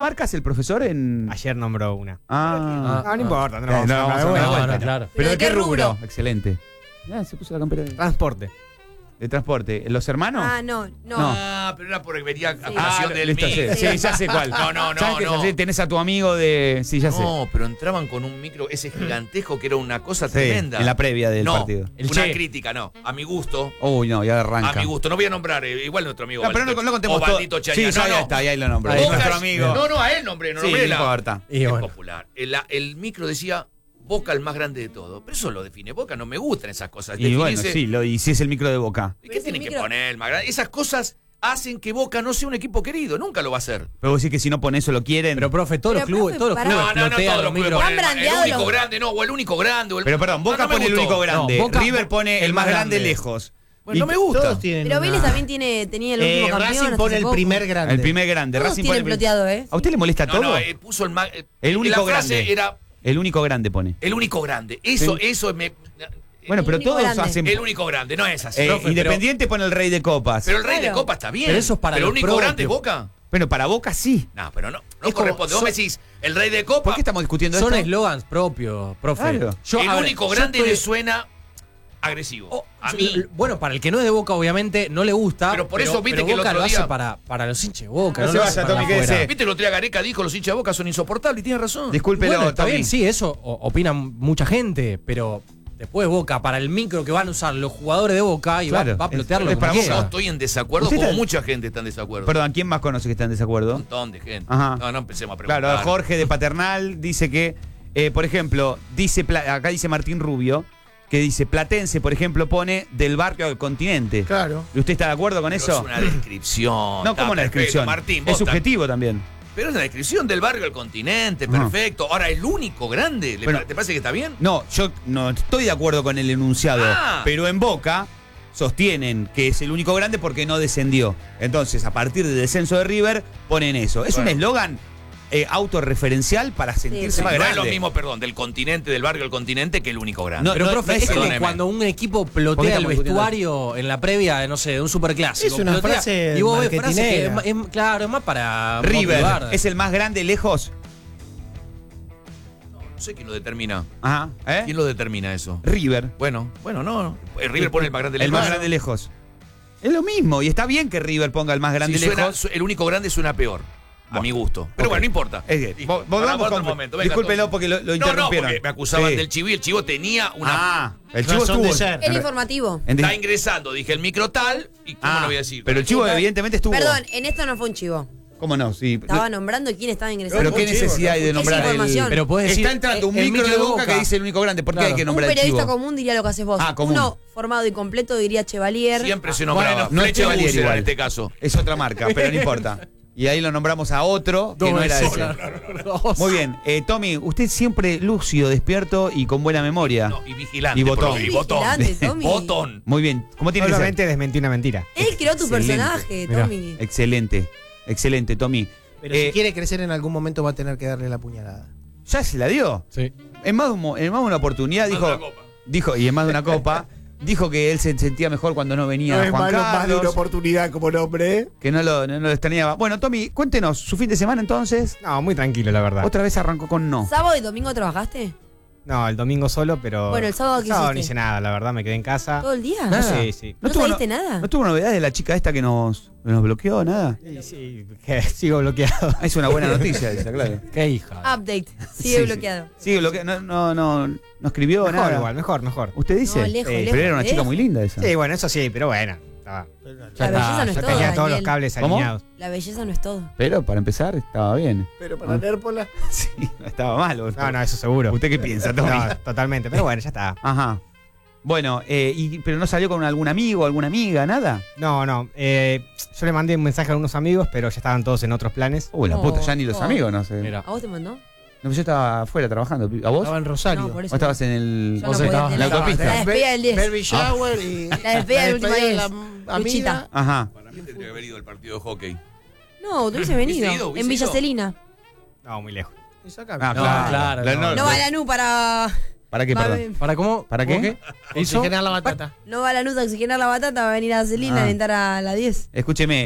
marcas el profesor en...? Ayer nombró una. Ah. No importa. Claro. ¿Pero de qué rubro? rubro? Excelente. Se puso la campera Transporte. de transporte. ¿Los hermanos? No. Ah, pero era porque venía a colación del listo, micro. sí, ya sé cuál. No. Sí, tenés a tu amigo de... Sí, ya sé. No, pero entraban con un micro ese gigantesco que era una cosa Sí, tremenda. en la previa del partido. Una crítica, no. A mi gusto. Uy, no, ya arranca. A mi gusto. No voy a nombrar, igual nuestro amigo. No, pero no contemos todo. Ovaldito Chañar. Sí, ya está, ahí lo nombré. Boca Es nuestro amigo. No, a él nombré, no Sí, nombré no importa. Es popular. El micro decía Boca el más grande de todo. Pero eso lo define Boca, no me gustan esas cosas. Y bueno, Definirse- sí, y si es el micro de Boca. ¿Y Pero qué es el tienen que micro. poner el más grande? Esas cosas hacen que Boca no sea un equipo querido. Nunca lo va a ser. Pero vos decís que si no pones eso lo quieren. Pero, profe, todos los Pero, clubes profe, pará. flotean todos los los clubes micros. ponen Han el brandeado único los- grande, o el único grande. O el... Pero perdón, Boca No me pone el gustó. único grande. No, Boca- River pone el más grande lejos. Bueno, no me gusta. Todos tienen Pero una- Vélez también tenía el último campeón. Racing hasta pone hace el poco. primer grande. El primer grande. Todos Racing tienen pone el ploteado, ¿eh? ¿A usted le molesta todo? No, puso el más... El único la frase grande. era El único grande pone. el único grande. Eso me... Bueno, pero único todos grande. hacen. El único grande, no es así. profe, Independiente pone el rey de copas. Pero el rey de Claro. copa está bien. Pero eso es para Pero el los único grande es propios. Boca. Bueno, para Boca sí. No, pero no Es como- corresponde. Vos me decís, el rey de copa, ¿Por qué estamos discutiendo Son esto? eslogans propios, profe. Claro. el a ver, único yo grande estoy- le suena agresivo. A yo- mí, Bueno, para el que no es de Boca, obviamente, no le gusta. Pero por eso, viste que el Boca otro lo día- hace para los hinchas de Boca. No No se lo vaya, hace para Tommy, afuera. quédese. viste el otro día Gareca dijo los hinchas de Boca son insoportables y tiene razón. Discúlpelo, Bueno, está Tommy. bien, sí, eso opina mucha gente, pero después Boca, para el micro que van a usar los jugadores de Boca, y Claro, va a plotearlo es como para Yo quiera. Boca. estoy en desacuerdo, ¿Usted como está- mucha gente está en desacuerdo. Perdón, ¿quién más conoce que está en Un desacuerdo? montón de gente. Ajá. No empecemos a preguntar. Claro, Jorge de Paternal dice que, por ejemplo, acá dice Martín Rubio, que dice Platense, por ejemplo, pone del barrio al continente. Claro. ¿Y usted está de acuerdo con Pero eso? es una descripción. No, Está como una perfecto, descripción. Martín, vos es subjetivo también. Pero es una descripción del barrio al continente, Ajá. perfecto. Ahora, el único grande, Bueno. ¿te parece que está bien? No, yo no estoy de acuerdo con el enunciado, Ah. pero en Boca sostienen que es el único grande porque no descendió. Entonces, a partir del descenso de River, ponen eso. Es Bueno. un eslogan autorreferencial para sentirse sí. más No grande. es lo mismo, perdón, del continente, del barrio al continente, que el único grande. No, Pero, profe, es como perdóneme. cuando un equipo ¿Por qué plotea el estamos discutiendo vestuario en la previa, no sé, de un superclásico. Es una Plotea, frase y vos ves frases que marketinera. claro, es más para River motivar. es el más grande lejos. No sé quién lo determina. Ajá. ¿Quién lo determina eso? River. Bueno, no. El River pone el más grande El lejos. más grande lejos. Es lo mismo, y está bien que River ponga el más grande Sí, suena- lejos. el único grande suena peor. A Bueno. mi gusto. Pero Ok. bueno, no importa. Es bien. Listo. Volvamos Para otro con- momento. Venga, discúlpelo Tommy. porque lo interrumpieron. No, porque me acusaban Sí. del chivo y el chivo tenía una... Ah, el chivo Razón de estuvo. ser. El informativo. Está ingresando, dije el micro tal, y ¿cómo lo voy a decir? Pero el chivo evidentemente estuvo. Perdón, en esto no fue un chivo. ¿Cómo no? Sí. Estaba nombrando quién estaba ingresando. Pero qué chivo, necesidad hay de Es nombrar información. el... Pero podés decir, Está entrando un el micro de micro de Boca que Boca. dice el único grande. ¿Por qué Claro. hay que Un nombrar el periodista chivo? común diría lo que haces vos. Ah, común. Uno formado y completo diría Chevalier. Siempre se nombraba. Bueno, no es Flecha Chevalier Buser igual. en este caso. Es otra marca, pero no importa. Y ahí lo nombramos a otro que no era ese. Muy bien. Tommy, usted siempre lúcido, despierto y con buena memoria. No, y vigilante. Y botón. por- Y botón. Vigilante, Tommy. Botón. Muy bien. ¿Cómo tiene que ser? Solamente desmentí una mentira. Él creó tu Excelente. personaje, Mirá. Tommy. Excelente. Excelente, Tommy. Pero si quiere crecer en algún momento va a tener que darle la puñalada. ¿Ya se la dio? Sí. En más de una oportunidad Más de dijo, una copa. dijo, y en más de una copa, dijo que él se sentía mejor cuando no venía Juan Carlos, oportunidad como nombre. que no lo extrañaba. Bueno, Tommy, cuéntenos, ¿su fin de semana entonces? No, muy tranquilo, la verdad. Otra vez arrancó con no. ¿Sábado y domingo trabajaste? No, el domingo solo, pero. Bueno, el sábado, ¿qué no hiciste? hice nada, la verdad, me quedé en casa. ¿Todo el día? Nada. Sí, sí. ¿No tuvo saliste nada? ¿No tuvo novedades de la chica esta que nos bloqueó? ¿Nada? Sí, sí, que sigo bloqueado. Ah, es una buena noticia esa, claro. Qué hija. Update. Sigue Sí, bloqueado. Sí, bloqueado. No escribió Mejor nada. igual, mejor. ¿Usted dice? No, lejos, Sí, lejos. Pero era una chica lejos. muy linda esa. Sí, bueno, eso sí, pero bueno. Estaba, La belleza no es ya todo, tenía todos los Daniel. cables ¿Cómo? alineados. La belleza no es todo. Pero para empezar estaba bien. Pero para Nérpola. Sí, no estaba mal. ¿o No, eso seguro. ¿Usted qué piensa, Tommy? No, totalmente, pero bueno, ya está. Ajá. Bueno, pero no salió con algún amigo, alguna amiga, nada. No, yo le mandé un mensaje a unos amigos, pero ya estaban todos en otros planes. Uy, la Oh, puta, ya ni los oh. amigos, no sé. Mira. ¿A vos te mandó? No, yo estaba afuera trabajando. ¿A vos? Estaba en Rosario. No, por eso. ¿O estabas en el... Yo Vos no podía estabas tener- en la autopista. La despedida del 10. Baby shower y. La despedida del último de 10. la Luchita. amiga. Ajá. Para mí tendría que haber ido al partido de hockey. No, te hubiese venido. ido? ¿Hubiese En Villa ido? Celina. No, muy lejos. Y saca Ah, No, claro. claro, La- no. No va la NU para. ¿Para qué, va- perdón? ¿Para cómo? ¿Para ¿Cómo qué? ¿Hizo? Oxigenar la batata. No va la NU a oxigenar la batata, va a venir a Celina Ah. a alentar a la 10. Escúcheme,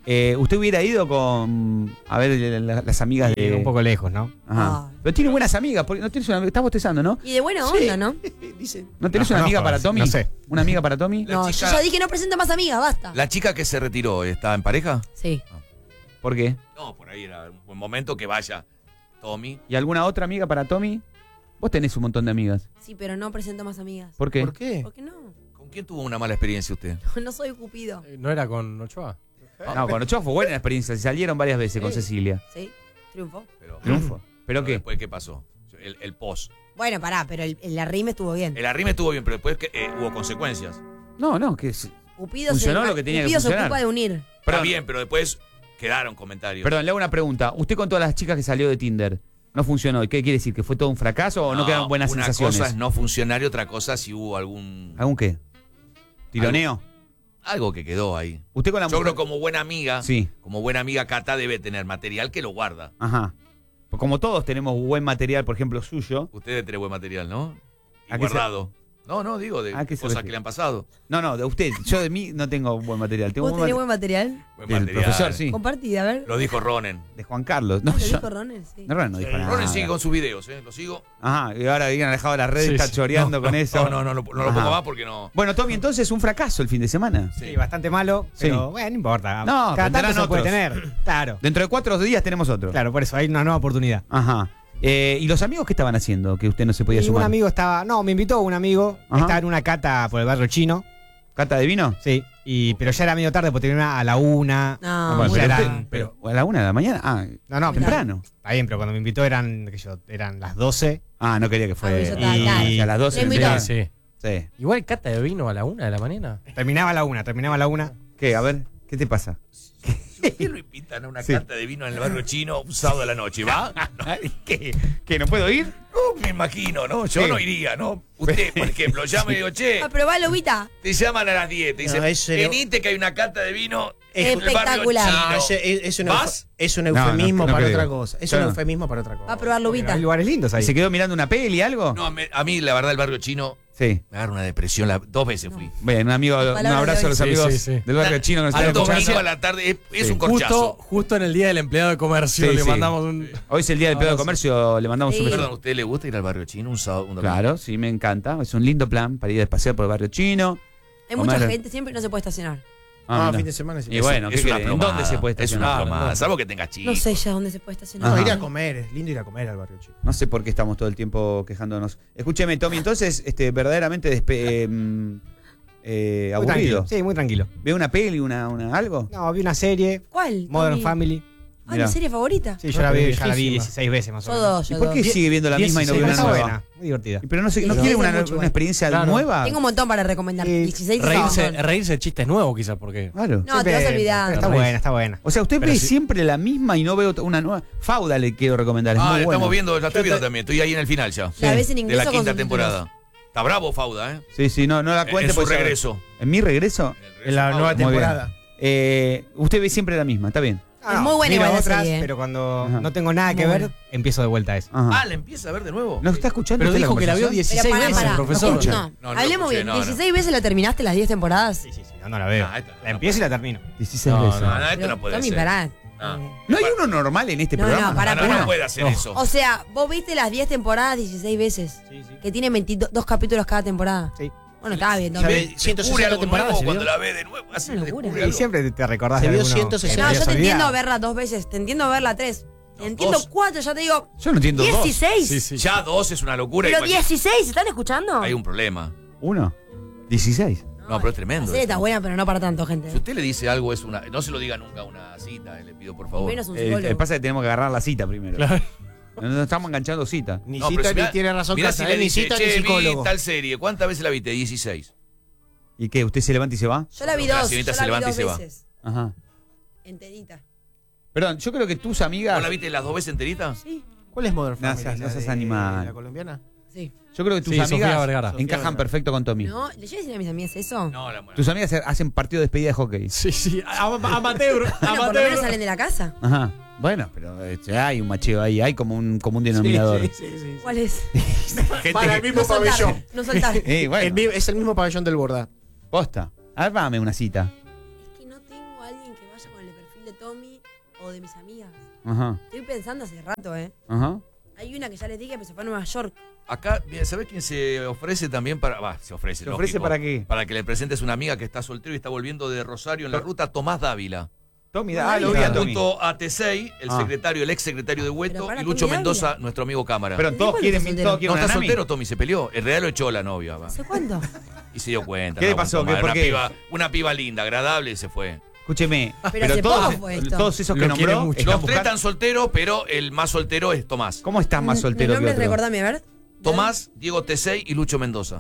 ¿Usted hubiera ido con, a ver, las amigas Y de... un poco lejos, ¿no? Ajá. Ay. Pero tiene buenas amigas, porque no tienes una... Estás bostezando, ¿no? Y de buena onda, ¿no? Dice. ¿No tenés No una amiga conozco, para Tommy? no sé. ¿Una amiga para Tommy? La No, chica- yo ya dije no presenta más amigas, basta. La chica que se retiró, ¿está en pareja? Sí. ¿Por qué? No, por ahí era un buen momento que vaya Tommy. ¿Y alguna otra amiga para Tommy? Vos tenés un montón de amigas. Sí, pero no presento más amigas. ¿Por qué? ¿Por qué? ¿Por qué no? ¿Con quién tuvo una mala experiencia usted? No soy Cupido. ¿No era con Ochoa? No, con Ochoa fue buena la experiencia. Salieron varias veces con Sí. Cecilia. Sí, triunfó. Pero, Triunfo. ¿Pero qué? Después, ¿qué pasó? El post. Bueno, pará, pero el arrime estuvo bien. El arrime estuvo bien, pero después hubo consecuencias. No, que es... Cupido Funcionó lo que tenía que Cupido se funcionar. ocupa de unir. Está Perdón. bien, pero después quedaron comentarios. Perdón, le hago una pregunta. Usted con todas las chicas que salió de Tinder, ¿no funcionó? ¿Y qué quiere decir? ¿Que fue todo un fracaso o no quedaron buenas una sensaciones? cosa es no funcionar y otra cosa si hubo algún... ¿Algún qué? ¿Tironeo? Algo que quedó ahí. ¿Usted con la Yo mujer? creo como buena amiga, Sí. como buena amiga Cata debe tener material que lo guarda. Ajá. Pues como todos tenemos buen material, por ejemplo, suyo. Usted debe tener buen material, ¿no? Y ¿A qué se- guardado. No, digo de ¿A qué se cosas refiere? que le han pasado. No, de usted. Yo de mí no tengo buen material. Tengo ¿Vos buen tenés material buen material? Buen del material. profesor, sí. Compartida, a ver. Lo dijo Ronen. De Juan Carlos. No, ¿Lo yo- dijo Ronel? Sí. no, Ronen no dijo nada. Ronen sigue con sus videos, ¿eh? Lo sigo. Ajá, y ahora habían dejado las redes, Sí, está sí. choreando con eso. No lo Ajá. pongo más porque no. Bueno, Tommy, entonces un fracaso el fin de semana. Sí, bastante malo, Sí. pero bueno, no importa. No, Cada tendrán tanto se puede otros. tener. Claro, Dentro de 4 días tenemos otro. claro, por eso hay una nueva oportunidad. Ajá. ¿Y los amigos qué estaban haciendo que usted no se podía Y un sumar? amigo estaba, no, me invitó un amigo, Ajá. estaba en una cata por el barrio chino, ¿Cata de vino? sí, pero ya era medio tarde porque tenía a la 1. No, bueno, ya pero, eran- usted- pero a la 1 de la mañana. Ah, No, temprano. está bien, pero cuando me invitó eran las 12. Ah, no quería que Ah, fuera. yo estaba tarde. Y a las 12 Es muy del día. tarde. Sí. Igual cata de vino a la 1 de la mañana. Terminaba a la 1. ¿Qué? A ver, ¿qué te pasa? ¿Qué lo invitan a una Sí. cata de vino en el barrio chino un sábado de la noche? ¿Va? ¿Qué? ¿No puedo ir? No, me imagino, ¿no? Yo Sí. no iría, ¿no? Usted, por ejemplo, llama y digo, che, Ah, pero va, Lobita. te llaman a las 10, te dicen, No, eso era- venite que hay una cata de vino Es- en el barrio Espectacular. chino. No, es un ¿Vas? es un No, eufemismo no para creo. otra cosa. Es Yo un no. eufemismo para otra cosa. Va a probar Lobita. Hay lugares lindos ¿Y ahí. se quedó mirando una peli, algo? No, a mí, la verdad, el barrio chino Sí. me agarra una depresión. 2 veces fui. Bien, un Palabra abrazo a los de hoy. amigos Sí, sí, sí. del barrio chino que nos Al están domingo escuchando. a la tarde es Sí. un corchazo. Justo en el día del empleado de comercio Sí, le sí. mandamos un... Hoy es el día del pedo de Abrazo. comercio, le mandamos Sí. un beso. Perdón, ¿a usted le gusta ir al barrio chino un sábado? Un domingo? Claro, sí, me encanta. Es un lindo plan para ir a pasear por el barrio chino. Hay mucha Comer. gente siempre y no se puede estacionar. Ah, mira. fin de semana sí. Y bueno, ¿qué es una querés? ¿En plomada. dónde se puede Es estacionar? una plomada, ¿Dónde? salvo que tengas chicos. No sé ya dónde se puede estacionar. No, Ajá. ir a comer, es lindo ir a comer al barrio chico. No sé por qué estamos todo el tiempo quejándonos. Escúcheme, Tommy, entonces, verdaderamente Muy aburrido. tranquilo. Sí, muy tranquilo. ¿Ve una peli, algo? No, vi una serie, ¿Cuál? Modern Tommy? Family. Ah, Mirá. ¿mi serie favorita? Sí, yo la vi Viejísima. 16 veces más o Yo menos. dos, ¿Y yo por qué dos. sigue viendo la misma y no ve una está nueva? buena, muy divertida. Pero no, Sí, ¿no sí, quiere es una mucho. experiencia Claro. nueva? Tengo un montón para recomendar. Sí, 16 Reírse de chistes nuevos quizás, porque... Claro. No, te vas a olvidar. Está buena, está buena. O sea, usted Pero ve sí. siempre la misma y no ve una nueva. Fauda le quiero recomendar. Es Ah, muy la buena. estamos viendo, la estoy viendo también. Estoy ahí en el final ya. ¿La Sí. ves en De inglés la o con quinta subtítulos? temporada. Está bravo Fauda, ¿eh? Sí, sí, no la cuente. En su pues, regreso. ¿En mi regreso? En la nueva Muy bien. temporada. Usted ve siempre la misma, está bien. Es muy buena miro igual la otras, serie, pero cuando Ajá. no tengo nada que Muy ver, buena. empiezo de vuelta a eso. Ajá. Ah, ¿la empieza a ver de nuevo? ¿No está escuchando Pero usted dijo que la vio conversación? 16 Pero veces, pará. profesor. escucha. No, No, no hablemos escuché, bien. no, no. 16 veces la terminaste las 10 temporadas. Sí, no la veo. Ah, esta no La empiezo y la termino. 16 No, veces. no. No, No, esto Pero, no puede Tommy, ser. pará. Ah. hay uno normal en este No, programa? no, pará, No, no pará. puede hacer No. eso. O sea, vos viste las 10 temporadas 16 veces. Que tienen 22 capítulos cada temporada. Sí. Bueno, está bien, Ya Tommy. ve, Descubre 160 algo temporadas nuevo se cuando vio. la ve de nuevo. Así Una descubre locura. Y algo. siempre te recordás Se de vio alguno 160. que No, habías yo te entiendo olvidado. verla 2 veces. Te entiendo verla 3. Te No, entiendo 2. 4, ya te digo. Yo no entiendo dos. 16. Sí, sí. Ya 2 es una locura. Pero y 16, ¿están escuchando? hay un problema. ¿Uno? 16. No, pero es tremendo. La serie eso. está buena, pero no para tanto, gente. Si usted le dice algo, es una. No se lo diga nunca a una cita, le pido por favor. Menos un psicólogo. Pasa que tenemos que agarrar la cita primero. Claro. Nos estamos enganchando cita. Ni No, cita pero si ni mirá- tiene razón mirá Cata, si le ni dice, cita ni che, psicólogo. vi tal serie. ¿Cuántas veces la viste? 16. ¿Y qué? ¿Usted se levanta y se va? Yo la vi La 2. señorita Yo se la vi levanta y 2 se va. veces. Ajá. Enterita. Perdón, yo creo que tus amigas. ¿Vos la viste las 2 veces enterita? Sí. ¿Cuál es Modern No Family? seas- no ¿La seas de animal. ¿La colombiana? Sí. Yo creo que tus Sí, Sofía amigas Vergara. Sofía encajan Vergara. perfecto con Tommy. No, ¿le llegué a decir a mis amigas eso? No, la mujer. Tus amigas hacen partido de despedida de hockey. Sí, sí. Amateur. Bueno, por lo menos salen de la casa. Ajá. Bueno, pero hay un macheo ahí, hay como un denominador. Sí. ¿Cuál es? Gente Para el que- mismo No soltar. pabellón. No soltar. bueno, Es el mismo pabellón del Borda. posta. Armame una cita. Es que no tengo a alguien que vaya con el perfil de mis amigas. Ajá. Estoy pensando hace rato, Ajá. Hay una que ya les dije, pero se fue a Nueva York. Acá, ¿sabés quién se ofrece también para...? Se ofrece, ¿Se ofrece para qué? Para que le presentes una amiga que está soltero y está volviendo de Rosario en la ruta, Tomás Dávila. Tommy, lo vi a Tommy. Junto a T6, el secretario, el ex secretario de Hueto, para y Lucho Tommy Mendoza, Dávila. nuestro amigo cámara. Pero todos quieren soltero? todos no quieren está una Nami. soltero, Tommy, se peleó. En realidad lo echó la novia. Va. ¿Hace cuánto? Y se dio cuenta. ¿Qué le no pasó? aguantó ¿Por más. qué? Una piba linda, agradable, y se fue. Escúcheme, Pero hace todos, poco fue esto. todos esos que Lo quiere nombró mucho. están Los tres buscando- están solteros, pero el más soltero es Tomás. ¿Cómo estás más soltero ¿El que nombre otro? recordame, a ver? Tomás, Diego T6 y Lucho Mendoza.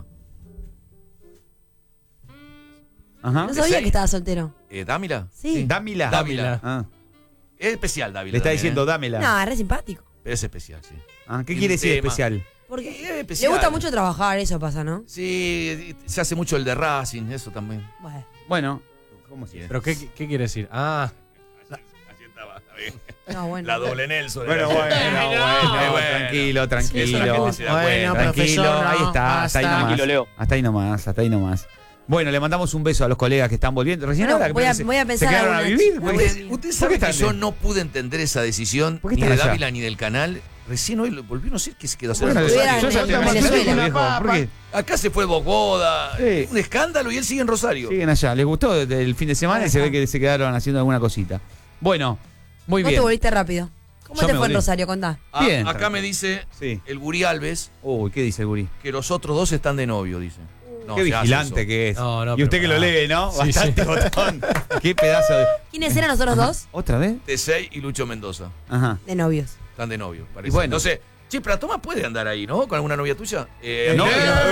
Ajá. No sabía T6. que estaba soltero. ¿Dámila? Sí. Dámila. Dávila. Ah, Es especial, Dávila. le está también, diciendo ¿eh? dámela. No, es re simpático. Es especial, sí. Ah, ¿qué Y quiere un decir tema. especial? Porque Es le especial. gusta mucho trabajar, eso pasa, ¿no? Sí, se hace mucho el de Racing, eso también. Bueno. Bueno, ¿cómo sigue? ¿Pero qué quiere decir? Ah, Así estaba, está bien. No, bueno. La doble Nelson. Bueno, era. bueno, Bueno. tranquilo, Eso tranquilo. la gente se da Bueno, cuenta. Tranquilo, profesor, no, ahí está, hasta ahí basta. nomás. Tranquilo, Leo. Hasta ahí nomás. Bueno, le mandamos un beso a los colegas que están volviendo. Recién Bueno, ahora voy a- se- voy a se pensar quedaron a alguna vivir. chica. Porque- Usted ¿Por qué sabe que están yo de- no pude entender esa decisión ¿Por qué ni están de allá? Dávila ni del canal. Recién hoy lo volvió, no sé qué se quedó hacer. Bueno, Estuvieran yo en sabía más Venezuela. que viejo, ¿por qué? Acá se fue Bogoda, Sí. un escándalo y él sigue en Rosario. Siguen allá. Les gustó el fin de semana y se ve que se quedaron haciendo alguna cosita. Bueno, muy Vos bien. te volviste rápido. ¿Cómo Yo te me fue en volví. Rosario? Contá. Bien, Acá tranquilo. me dice Sí. el Gurí Alves Uy, ¿qué dice el gurí? que los otros dos están de novio, dice. No, Qué se hace vigilante eso. que es. No, no, y usted pero que lo pará. lee, ¿no? Sí, Bastante sí. botón. Qué pedazo de. ¿Quiénes eran los otros dos? ¿Otra vez? T6 y Lucho Mendoza. Ajá. De novios. Están de novio, parece. Y bueno. Entonces, che, pero Tomás puede andar ahí, ¿no? Con alguna novia tuya. ¿Novia?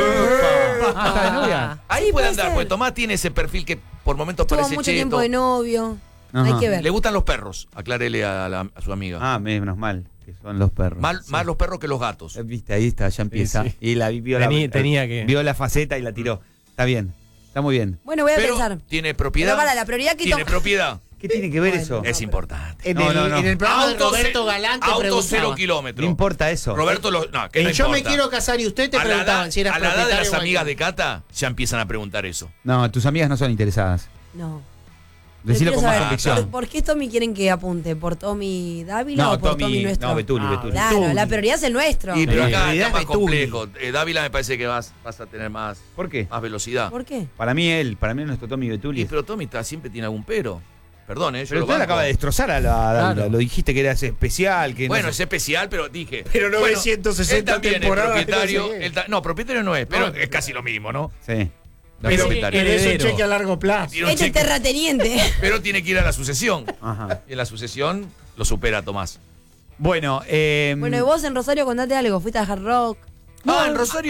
Ah. Ah, ¿está de novia? Ahí Sí, puede puede andar, ser. porque Tomás tiene ese perfil que por momentos Estuvo parece mucho cheto. tiempo de novio. Ajá. Hay que ver. Le gustan los perros, aclárele a su amiga. Ah, menos mal, que son los perros. Más los perros que los gatos. Viste, ahí está, ya empieza. sí. Y la vio Tenía que- vio la faceta y la tiró. Está bien. Está muy bien. Bueno, voy a Pero pensar. tiene propiedad. Pero para, la prioridad que Tiene toma- propiedad. ¿Qué tiene que ver Bueno. eso? Es importante. En, No, el, no, no. en el programa de Auto Roberto ce- Galante Auto preguntaba. 0 kilómetros. No importa eso. Roberto, no, que no Yo me importa. quiero casar y usted te A la preguntaban edad, si eras a la edad de propietario las o amigas algo. de Cata ya empiezan a preguntar eso. No, tus amigas no son interesadas. No. Decilo Pero con más quiero saber, convicción. ¿por qué Tommy quieren que apunte? ¿Por Tommy Dávila No, o por Tommy nuestro? no, Betuli, Ah, Betuli. Claro, Betuli. la prioridad es el nuestro. Y pero Sí. acá Prioridad está más es Betuli. complejo. Dávila me parece que vas a tener más ¿Por qué? velocidad. ¿Por qué? Para mí nuestro Tommy Betuli. Y pero Tommy siempre tiene algún pero. Perdón, yo Pero lo usted la banco. acaba de destrozar a la Dávila. Claro. Lo dijiste que era especial. Que Bueno, no es sé- especial, pero dije. Pero no bueno, ve 160 él también temporadas, es propietario. no sé qué. No, propietario no es, pero es casi lo mismo, ¿no? Sí. Pero, Pero es un cheque a largo plazo. Tiene un Este es cheque, terrateniente. pero tiene que ir a la sucesión. Ajá. Y en la sucesión lo supera Tomás. Bueno, Bueno, y vos en Rosario contate algo. ¿Fuiste a Hard Rock? En Rosario.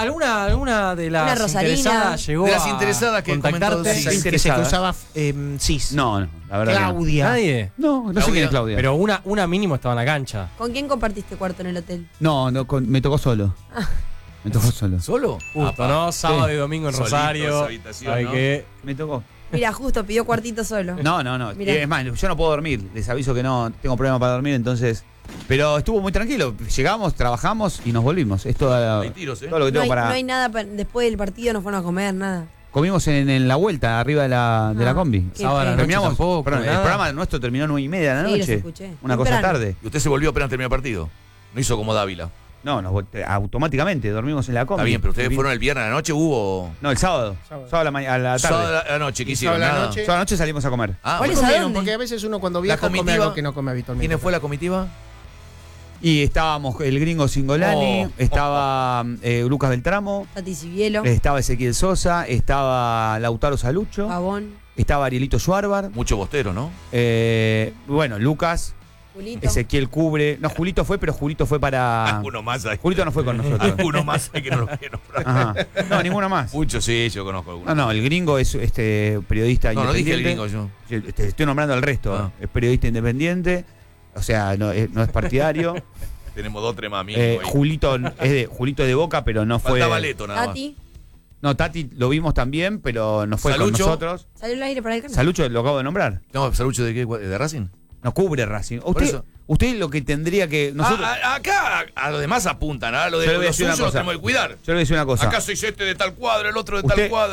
¿Alguna de Una las Rosalina. interesadas llegó De las a interesadas que contactarte? comentó, sí. Que se interesada. cruzaba CIS. No, la verdad. que no. Claudia. Nadie. No, no sé quién es Claudia. Pero una mínimo estaba en la cancha. ¿Con quién compartiste cuarto en el hotel? No, me tocó solo. Me tocó solo. ¿Solo? Justo, ¿no? Sábado y domingo en Solitos, Rosario. habitación, ¿Sabe ¿no? qué? Me tocó. Mira, justo pidió cuartito solo. No. Mirá. Es más, yo no puedo dormir. Les aviso que no tengo problema para dormir, entonces. Pero estuvo muy tranquilo. Llegamos, trabajamos y nos volvimos. Es todo, Hay tiros, ¿eh? todo lo que No tengo hay, para. no hay nada después del partido, no fueron a comer, nada. Comimos en la vuelta, arriba de la combi. Qué Sábado a la pena. noche Terminamos. tampoco, Perdón, el nada. programa nuestro terminó 9:30 de la Sí, los noche. escuché. Una cosa Temprano. tarde. Y usted se volvió apenas terminó el partido. No hizo como Dávila. No, automáticamente dormimos en la combi. Está bien, pero ustedes fueron el viernes a la noche, hubo. No, el sábado. Sábado a la tarde. Sábado a la noche, ¿qué Y hicieron? sábado a la Nada. noche. Sábado a la noche salimos a comer. Ah, ¿Cuál bueno. es a Comieron, dónde? porque a veces uno cuando viaja come comitiva- algo que no come habitualmente. ¿Quién fue la comitiva? Y estábamos el gringo Singolani, Oh. estaba Lucas Beltramo, Tati Cibielo, estaba Ezequiel Sosa, estaba Lautaro Salucho, Pavón, estaba Arielito Schwarbar, Mucho bostero, ¿no? bueno, Lucas, Julito. Ezequiel Cubre. No, Julito fue, pero Julito fue para. Uno más hay. Julito no fue con nosotros. Uno más hay que no lo quiero nombrar. Ajá. No, ninguno más. Muchos, sí, yo conozco algunos. No, el gringo es periodista No, no dije el independiente. gringo yo. Te estoy nombrando al resto. Ah. Es periodista independiente, o sea, no es partidario. Tenemos 2 3 más amigos. ahí. Julito es de Boca, pero no fue. Faltaba Leto nada más. Tati, No, Tati lo vimos también, pero no fue Salucho. con nosotros. salió al aire para el canal. Salucho lo acabo de nombrar. No, Salucho de qué? ¿De Racing? No cubre Racing. eso. Usted lo que tendría que. Nosotros, Acá a los demás apuntan, a lo de Yo le voy a los decir una suyos cosa. tenemos que cuidar. yo le voy a decir una cosa. Acá soy este de tal cuadro, el otro de tal usted, cuadro. usted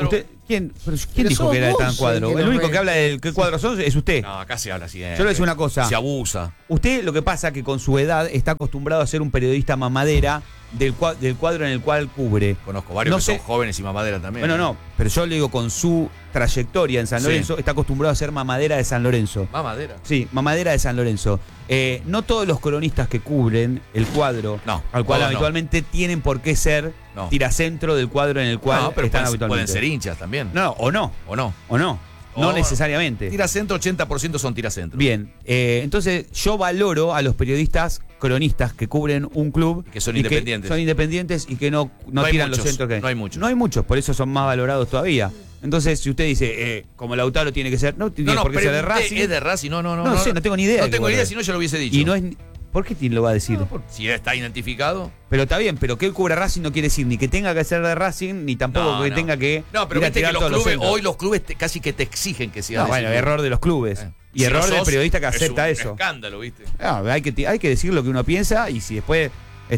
¿Quién Pero dijo sos que era vos tan cuadro? el que El nos único ve. que habla del qué cuadro sos es usted. No, acá se habla así. Yo le voy a decir una cosa. Se abusa. Usted lo que pasa que con su edad está acostumbrado a ser un periodista mamadera del cuadro en el cual cubre. Conozco varios No que sé. son jóvenes y mamadera también. Bueno, no, pero yo le digo con su trayectoria en San Sí. Lorenzo, está acostumbrado a ser mamadera de San Lorenzo. Mamadera. Sí, mamadera de San Lorenzo. No todos los cronistas que cubren el cuadro No, al cual todos no. habitualmente tienen por qué ser No. tiracentro del cuadro en el cual No, pero están pueden habitualmente. ser hinchas también. No, o no, ¿O no? o no. No O- necesariamente. Tiracentro, 80% son tiracentro. Bien, entonces yo valoro a los periodistas cronistas que cubren un club Y que son independientes. son independientes y que no hay tiran los muchos, centros que no hay muchos. No hay muchos, por eso son más valorados todavía. Entonces, si usted dice, como Lautaro tiene que ser, no tiene por qué ser de pregunté, Racing. ¿es de Racing? No, No sé, no tengo ni idea No de tengo qué ni idea, cuadro si no yo lo hubiese dicho. Y no es. ¿Por qué lo va a decir? Si está identificado. Pero está bien, pero que él cubra Racing no quiere decir ni que tenga que ser de Racing, ni tampoco No, que no. tenga que. No, pero ir a viste que tirar los todos los clubes, centros. hoy los clubes casi que te exigen que sea No, de bueno, ese club. error de los clubes. Y Si error no del sos, periodista que es acepta un eso. escándalo, ¿viste? No, hay que decir lo que uno piensa y si después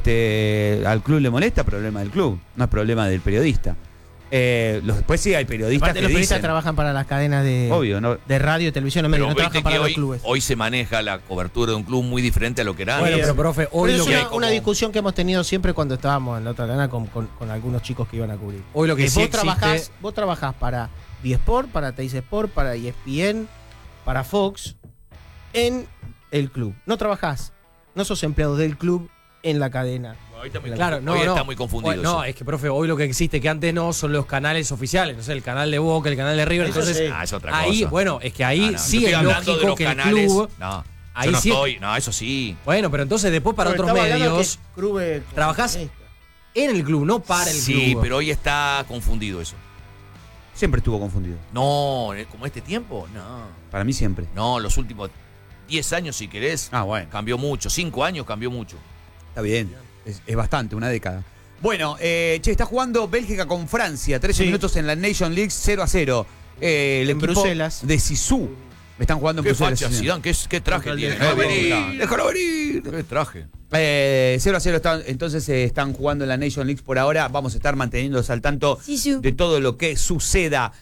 al club le molesta, problema del club, no es problema del periodista. Después sí hay periodistas Aparte, que los periodistas dicen, trabajan para las cadenas obvio, ¿no? de radio y televisión, no, Pero no viste trabajan para que los clubes. hoy se maneja la cobertura de un club muy diferente a lo que era Bueno, antes. pero profe, hoy Pero lo es que, hay una como- discusión que hemos tenido siempre cuando estábamos en la otra cadena con algunos chicos que iban a cubrir. hoy lo que sí Vos trabajás para D-Sport, para Teis Sport, para ESPN, para Fox, en el club. No trabajás, no sos empleado del club en la cadena. Hoy está muy, Claro, no, hoy no. está muy confundido. Hoy- no, eso. es que, profe, hoy lo que existe que antes no son los canales oficiales, no sé, el canal de Boca, el canal de River, Eso entonces sí. Es otra ahí, cosa. bueno, es que ahí No, sí yo es estoy hablando de lógico los que el canales. club, No, ahí yo no sí- estoy. No, eso sí. bueno, pero entonces después para Pero otros estaba hablando medios, que clubes trabajás en el club, no para el Sí, club. pero hoy está confundido eso. Siempre estuvo confundido. No, como este tiempo, no. Para mí siempre. No, los últimos 10 años, si querés, Ah, bueno. cambió mucho. 5 años cambió mucho. Está bien. Es bastante, una década. Bueno, está jugando Bélgica con Francia. 13 Sí. minutos en la Nation League, 0-0. El En equipo Bruselas. de Sisu. Están jugando en Qué Bruselas. facha, sí, señor. Zidane, qué traje Contra el tiene. de Déjalo venir. Déjalo venir. Qué traje. 0-0 entonces están jugando en la Nation League por ahora. Vamos a estar manteniéndonos al tanto Sisu. de todo lo que suceda.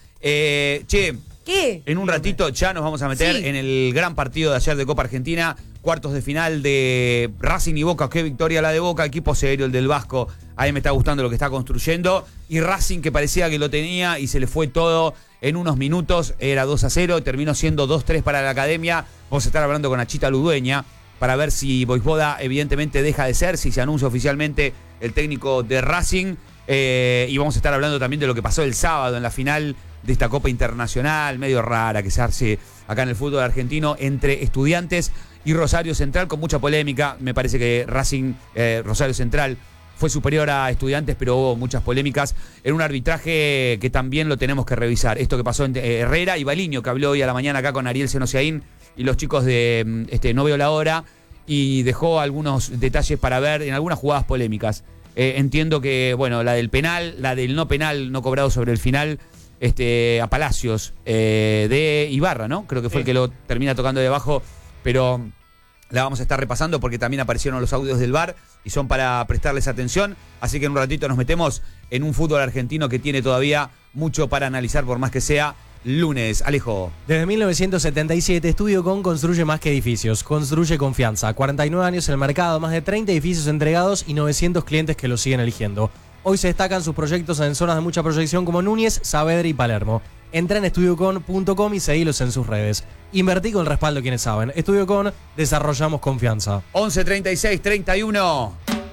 ¿Qué? En un ratito ya nos vamos a meter Sí. en el gran partido de ayer de Copa Argentina, cuartos de final de Racing y Boca. Qué victoria la de Boca, equipo serio el del Vasco. Ahí me está gustando lo que está construyendo. Y Racing, que parecía que lo tenía y se le fue todo en unos minutos, era 2-0, terminó siendo 2-3 para la Academia. Vamos a estar hablando con Achita Ludueña para ver si Voivoda evidentemente deja de ser, si se anuncia oficialmente el técnico de Racing. Y vamos a estar hablando también de lo que pasó el sábado en la final de esta Copa Internacional, medio rara que se hace acá en el fútbol argentino, entre Estudiantes y Rosario Central, con mucha polémica. Me parece que Rosario Central fue superior a Estudiantes, pero hubo muchas polémicas en un arbitraje que también lo tenemos que revisar. Esto que pasó entre Herrera y Baliño, que habló hoy a la mañana acá con Ariel Senosiaín y los chicos de No Veo la Hora, y dejó algunos detalles para ver en algunas jugadas polémicas. Entiendo que, bueno, la del penal, la del no penal no cobrado sobre el final, a Palacios, de Ibarra, ¿no? Creo que fue el que lo termina tocando de abajo, pero la vamos a estar repasando porque también aparecieron los audios del VAR y son para prestarles atención. Así que en un ratito nos metemos en un fútbol argentino que tiene todavía mucho para analizar, por más que sea lunes. Alejo. Desde 1977, Estudiocon construye más que edificios, construye confianza. 49 años en el mercado, más de 30 edificios entregados y 900 clientes que lo siguen eligiendo. Hoy se destacan sus proyectos en zonas de mucha proyección como Núñez, Saavedra y Palermo. Entra en estudiocon.com y seguilos en sus redes. Invertí con el respaldo de quienes saben. Estudiocon, desarrollamos confianza. 11 36 31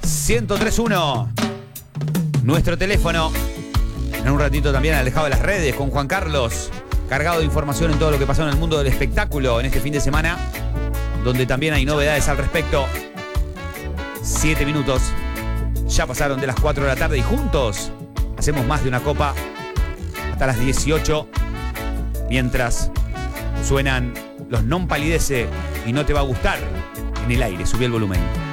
1031. Nuestro teléfono. En un ratito también alejado de las redes con Juan Carlos, cargado de información en todo lo que pasó en el mundo del espectáculo en este fin de semana, donde también hay novedades al respecto. 7 minutos. Ya pasaron de las 4 de la tarde y juntos hacemos más de una copa hasta las 18, mientras suenan los Non Palidece y No Te Va a Gustar en el aire. Subí el volumen.